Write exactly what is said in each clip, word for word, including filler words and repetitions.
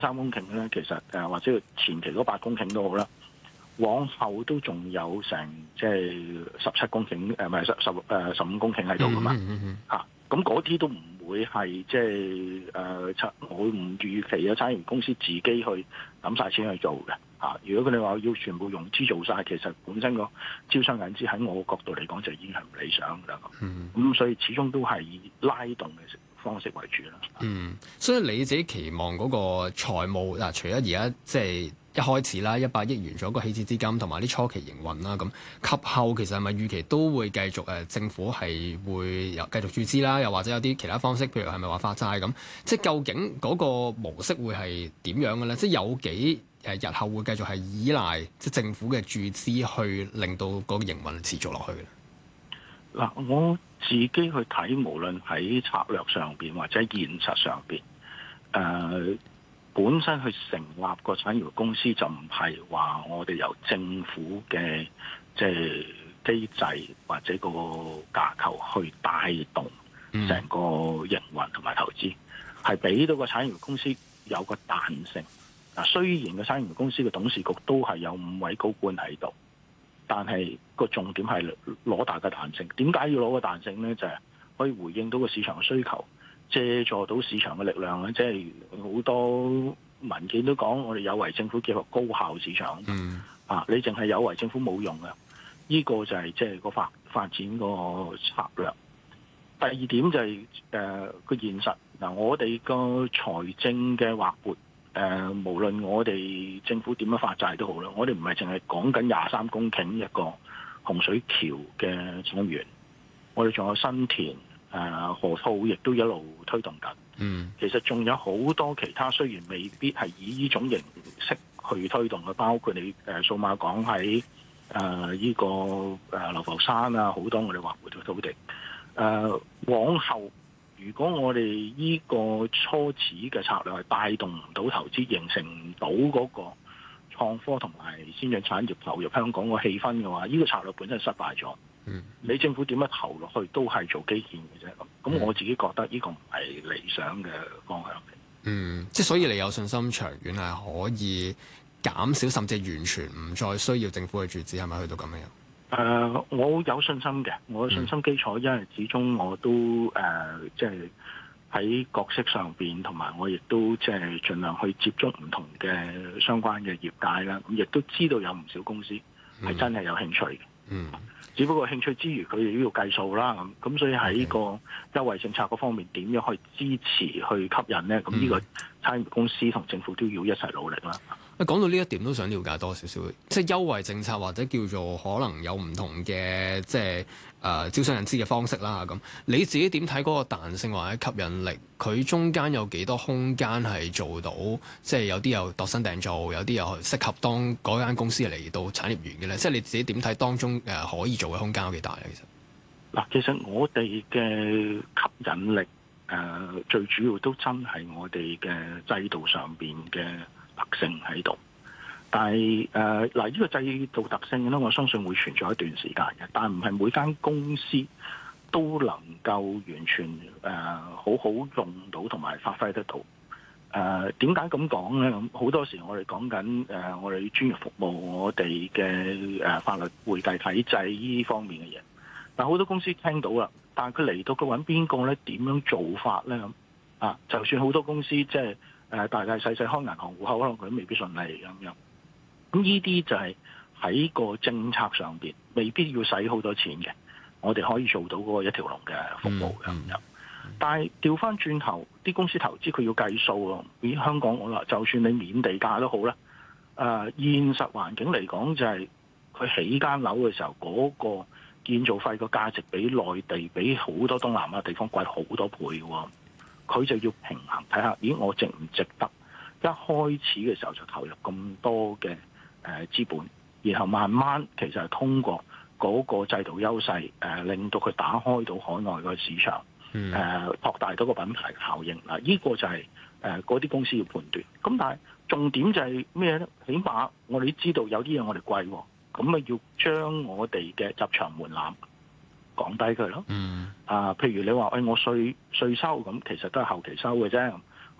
三公頃咧，其實誒或者前期嗰八公頃都好啦，往後都仲有成即係十七公頃誒，唔係十十誒十五公頃喺度噶嘛嚇。咁嗰啲都唔會係即係誒，我唔預期啊，產業公司自己去抌晒錢去做嘅嚇。如果佢哋話要全部融資做晒，其實本身個招商引資喺我角度嚟講就已經係唔理想㗎啦。咁、嗯、所以始終都係以拉動嘅方式為主啦。 嗯，所以你自己期望嗰個財務嗱、啊，除咗而家即係一開始啦，一百億元咗個起始資金同埋啲初期營運啦，咁及後其實係咪預期都會繼續誒、呃、政府係會有繼續注資啦，又或者有啲其他方式，譬如係咪話發債咁？即係究竟嗰個模式會係點樣嘅咧？即係有幾誒、呃、日後會繼續係依賴即係政府嘅注資去令到嗰個營運持續落去嘅？ 嗱，我自己去睇，無論喺策略上邊或者現實上邊，誒、呃。本身去成立個產業公司就唔係話我哋由政府嘅即係機制或者個架構去帶動成個營運同埋投資，係俾到個產業公司有個彈性。嗱，雖然個產業公司嘅董事局都係有五位高官喺度，但係個重點係攞大嘅彈性。點解要攞個彈性呢？就係、是、可以回應到個市場嘅需求。借助到市場嘅力量咧，即係好多文件都講，我哋有為政府建立高效市場。嗯，啊，你淨係有為政府冇用嘅，呢、這個就係即係個發發展個策略。第二點就係誒個現實嗱，我哋個財政嘅劃撥誒，無論我哋政府點樣發債都好啦，我哋唔係淨係講緊廿三公頃一個洪水橋嘅產業園，我哋仲有新田。誒、呃、河套亦都一路推動緊，嗯，其實仲有好多其他，雖然未必係以呢種形式去推動嘅，包括你誒、呃、數碼港喺誒呢個誒流、呃、浮山啊，好多我哋劃撥嘅土地。誒、呃、往後，如果我哋呢個初始嘅策略係帶動唔到投資，形成唔到嗰個創科同埋先進產業投入香港個氣氛嘅話，呢、這個策略本身係失敗咗。嗯，你政府點樣投落去都係做基建嘅啫，咁咁我自己覺得呢個唔係理想嘅方向。 嗯，即係所以你有信心長遠係可以減少，甚至完全唔再需要政府去注資，係咪去到咁樣？誒、 呃，我有信心嘅，我有信心基礎，嗯、因為始終我都誒，即係喺角色上邊，同埋我亦都即係盡量去接觸唔同嘅相關嘅業界啦，咁亦都知道有唔少公司係真係有興趣嘅。嗯。只不過興趣之餘，佢哋都要計數啦，咁咁所以喺個優惠政策嗰方面，點樣去支持去吸引呢？咁呢個產業公司同政府都要一齊努力啦。 講到呢一點，都想了解多少少，即係優惠政策或者叫做可能有唔同嘅即係誒、呃、招商引資嘅方式啦。咁你自己點睇嗰個彈性或者吸引力？佢中間有幾多空間係做到？即係有啲又度身訂造，有啲又適合當嗰間公司嚟到產業園嘅咧。即係你自己點睇當中誒、呃、可以做嘅空間有幾大咧？其實嗱，其實我哋嘅吸引力誒、呃、最主要都真係我哋嘅制度上邊嘅特性喺度，但係誒嗱呢個制度特性咧，我相信會存在一段時間嘅，但係唔係每間公司都能夠完全誒、呃、好好用到同埋發揮得到。誒點解咁講咧？咁好多時我哋講緊誒我哋專業服務，我哋嘅誒法律會計體制呢方面嘅嘢，但好多公司聽到啦，但係佢嚟到佢揾邊個咧？點樣做法咧？咁啊，就算好多公司即係。誒、呃、大大細細開銀行戶口，可能佢都未必順利咁樣。咁呢啲就係喺個政策上邊，未必要使好多錢嘅，我哋可以做到嗰個一條龍嘅服務嘅咁樣。但係調翻轉頭，啲公司投資佢要計數咯。咦，香港我話，就算你免地價都好啦。誒、呃，現實環境嚟講，就係佢起間樓嘅時候，嗰、那個建造費個價值比內地、比好多東南亞地方貴好多倍喎。佢就要平衡睇下，咦，我值唔值得一開始嘅時候就投入咁多嘅誒資本，然後慢慢其實係通過嗰個制度優勢誒、呃，令到佢打開到海外個市場，誒、呃、擴大到個品牌效應嗱，呢、這個就係誒嗰啲公司要判斷。咁但係重點就係咩咧？起碼我哋都知道有啲嘢我哋貴，咁啊要將我哋嘅入場門檻降低佢咯，嗯，啊，譬如你話，誒、哎，我稅稅收咁，其實都係後期收嘅啫，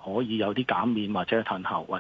可以有啲減免或者褪後或